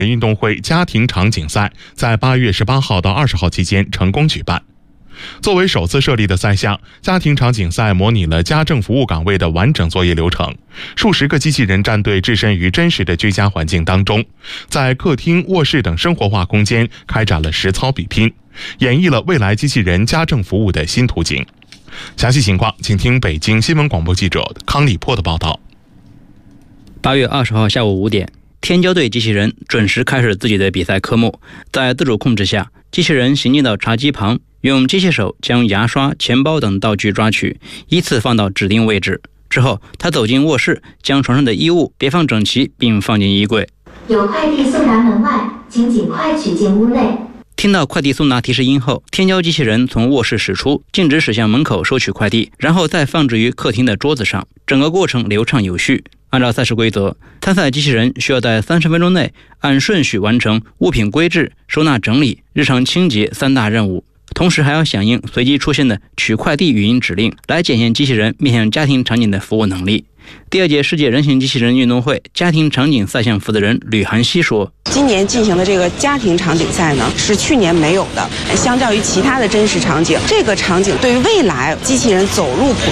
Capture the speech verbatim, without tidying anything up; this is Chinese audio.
运动会家庭场景赛在八月十八号到二十号期间成功举办。作为首次设立的赛项，家庭场景赛模拟了家政服务岗位的完整作业流程，数十个机器人战队置身于真实的居家环境当中，在客厅、卧室等生活化空间开展了实操比拼，演绎了未来机器人家政服务的新图景。详细情况请听北京新闻广播记者康立波的报道。 八月二十号下午五点，天骄队机器人准时开始自己的比赛科目。在自主控制下，机器人行进到茶几旁，用机械手将牙刷、钱包等道具抓取，依次放到指定位置。之后，他走进卧室，将床上的衣物别放整齐，并放进衣柜。 有快递送达门外，请尽快取进屋内。 听到快递送达提示音后，天骄机器人从卧室驶出，径直驶向门口收取快递，然后再放置于客厅的桌子上。整个过程流畅有序。按照赛事规则，参赛机器人需要在三十分钟内按顺序完成物品归置、收纳整理、日常清洁三大任务，同时还要响应随机出现的取快递语音指令，来检验机器人面向家庭场景的服务能力。第二届世界人形机器人运动会家庭场景赛项负责人吕涵希说， 今年进行的这个家庭场景赛呢，是去年没有的。相较于其他的真实场景，这个场景对于未来机器人走入普